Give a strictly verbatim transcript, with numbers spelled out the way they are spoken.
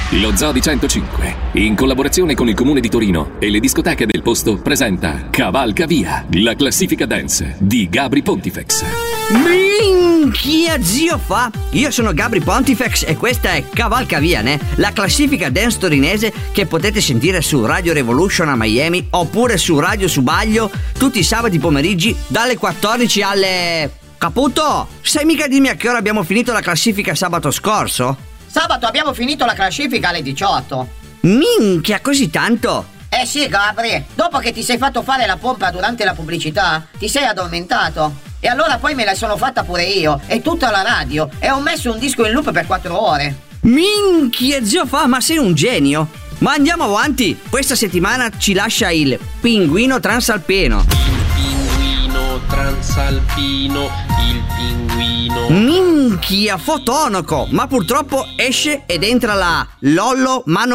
Lo Zoo di centocinque, in collaborazione con il Comune di Torino e le discoteche del posto, presenta Cavalca Via, la classifica dance di Gabry Pontifex. Minchia, zio fa! Io sono Gabry Pontifex e questa è Cavalca Via, né? La classifica dance torinese che potete sentire su Radio Revolution a Miami oppure su Radio Subaglio tutti i sabati pomeriggi dalle quattordici alle... Caputo, sai mica dirmi a che ora abbiamo finito la classifica sabato scorso? Sabato abbiamo finito la classifica alle diciotto. Minchia, così tanto? Eh sì, Gabry, dopo che ti sei fatto fare la pompa durante la pubblicità, ti sei addormentato. E allora poi me la sono fatta pure io, e tutta la radio, e ho messo un disco in loop per quattro ore. Minchia, zio fa, ma sei un genio! Ma andiamo avanti, questa settimana ci lascia il Pinguino Transalpino. Pinguino Transalpino, il pinguino. Minchia, fotonoco, ma purtroppo esce ed entra la Lollo Mano